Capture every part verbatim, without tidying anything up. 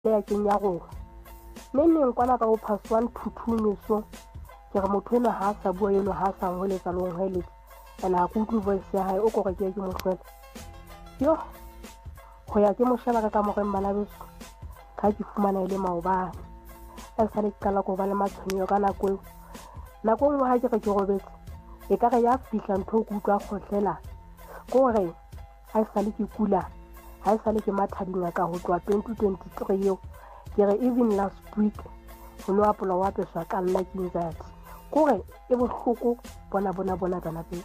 le ke nya go le neng kwana ka go pass one to two meso ke re motho eno ha sa bua eno ha sa go letsa lo go le ana go tlu voice ya hae o go ke ke mo tlhola yo go ya ke mo sheba ka mo re mbala beso ka ke fumana ile maoba a sa le kala go ba le matshwenyo ka nako nako ngwe ha ke re ke go betse e ka re ya fihla ntho go utlwa khotlela go re ha sa le ke kula ha sa le ke mathadinga ka go twa twenty twenty-three yo ke re even last week go lo apola wa peswa ka nna ke ntsatsi gore e bohloko bona bona bona bana beso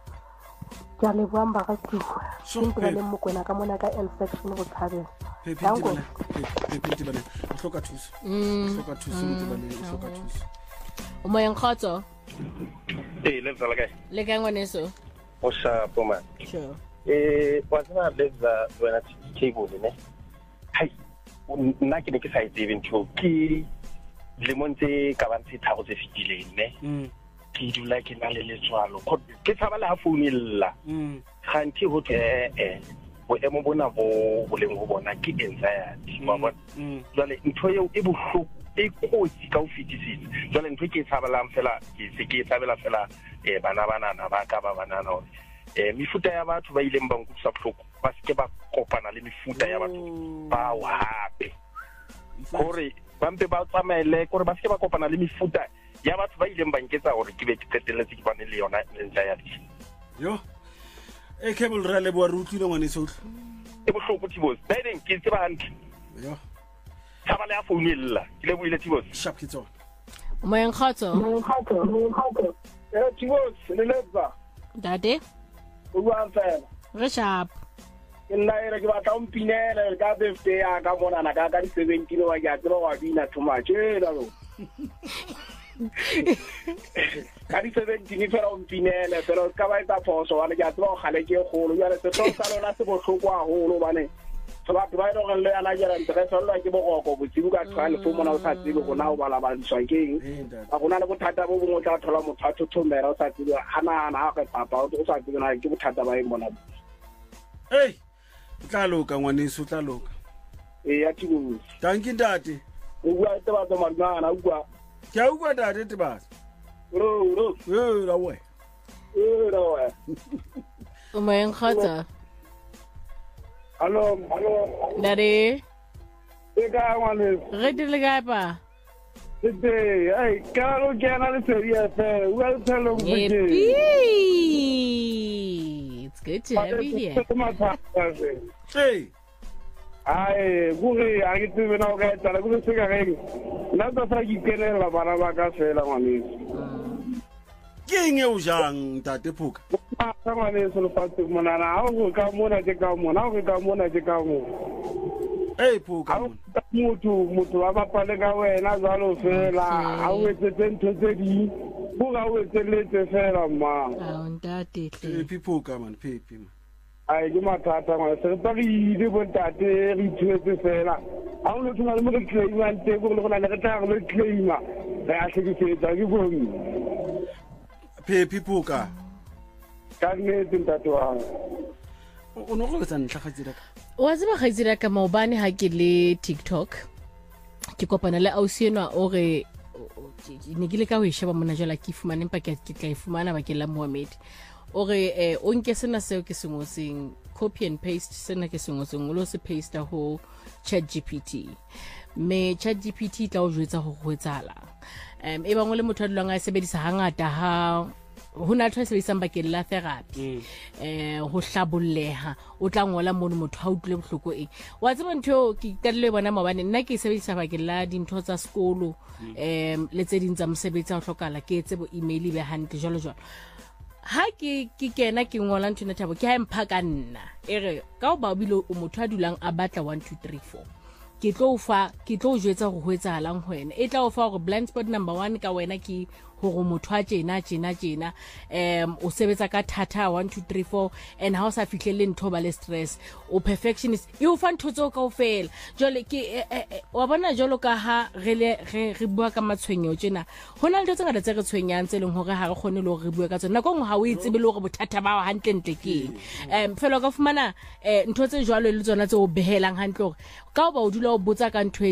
ke le bua mba ka tsuwa simple le mokona ka mona ka L section go tshabela dango pepiti bana o hloka thuso o hloka thuso o bana o hloka thuso o mo yang khotso eh le tsala kae le ka ngwaneso o sha poma sure eh wa tsana le za wena table ne hai nna ke ne ke sa itse ntho ke le montse ka bantse thago tse fitileng ne ke dula ke na le letswalo ke tsaba la founela ganti ho ke eh bo emo bona bo bo leng go bona ke anxiety ba bona jale ntho eo e bohloko e kotsi ka o fitisitse jale ntho ke tshabelang fela ke se ke tshabela fela eh bana bana na ba ka ba banana hore eh mifuta ya batho ba ileng ba nkutsa bohloko ba se ke ba kopana le mifuta ya batho ba wa hape gore ba mpe ba tsamaele gore ba se ke ba kopana le mifuta ya batho ba ileng ba nketsa gore ke be ke qetelletse ke bane le yona ntsha ya di yo e cable ra le bo rutlile ngwane sotlo e bohloko tibos baideng ke tseba hantle yo tsaba le a founela ke le buile tibos sharp kitso o mo yang khotso eh tibos le leba dade o bua fela re sharp nna ere ke batla umpinela ka birthday ya ka mona na ka ka di seventeen wa ya tlo wa bina too much eh lo ka di seventeen fela umpinela pero ka ba eta foso wa ya tlo gale ke golo ya le se tlo sa lona se bohloko a holo bane so ba ba ro le ana jara ntle so lo ke bogoko go tsibu ka tshwane fo mona o sa tsibe go na o bala ba ntshwa keng a gona le bothata bo bongwe tla thola motho thomera o sa tsibe ana ana ga papa o sa tsibe na ke bothata ba e mona hey tla loka ngwaneso tla loka e ya tibu tanki ntate o bua te ba toma ngana o bua ke a utlwa ntate te ba ro ro eh la we eh ro we o mo yang khotso allo allo dade e ka ngwane re di le ga pa te ai ka lo ke na le seria fe o a tsalo mo ke it's good to have you here hey ai gure a ke tsebe na o ka tsala go se ka reng na ta sa ke kenela bana ba ka fela ngwane ke eng e o jang tate phuka a sa ngwane se lo fatse mona na o ka mona ke ka mona o ka mona ke ka mona hey phuka motho motho wa bapale ka wena jalo fela a o etse ntho tse di go ga o etse letse fela ma a ntate tle phuka man pepe man ai ke mathata ngwana se pa re ile bo ntate re thuetse fela a o lo tsena le mo re claim ante go le gona le re tla go claim re a se ke fetsa ke bone pepe phuka ka ne ntate wa o no go tsa ntlhagatsi ka wa tseba gaitsira ka maobane ha ke le TikTok ke kopana le ausienwa o re ne ke le ka ho sheba mona jala ke fumane empa ke tla e fumana ba ke la Mohammed o re eh, o nke sena seo ke sengotseng copy and paste sena ke sengotseng o lo se paste ho ChatGPT me ChatGPT tla o jwetsa go go etsala em e bangwe le motho a dulang a sebedisa hangata ha hona tshwase le samba ke la therapy eh ho hlabolleha o tla ngola mono motho ha utlwe bohloko eng wa tseba ntho ke tadile bona mabane nna ke sebedisa ba ke la dintho tsa sekolo em le tse ding tsa mosebetsi a hlokala ke etse bo email be hantle jalo jalo ha ke ke kena ke ngola ntho na thabo ke ha empha ka nna ere ka o ba bile o motho a dulang a batla one two three four ke tlo fa ke tlo jwetsa go ho etsahalang ho wena e tla o fa gore blind spot number one ka wena ke hore motho a tjena tjena tjena um o sebetsa ka thata one two three four and ha o sa fihlelle ntho ba le stress o perfectionist you fa ntho tso kaofela jole ke wa bona jolo ka ha re le re bua ka matshwenyo tjena hona le ntse ngata tse re tshwenyang tse leng hore ha re khone le re bua ka tsona nako ngwe ha o itsebe le hore bothata ba hantle ntle keng um fela ka fumana ntho tse jwalo le tsona tse o behelang hantle hore ka ba o dula o botsa ka ntho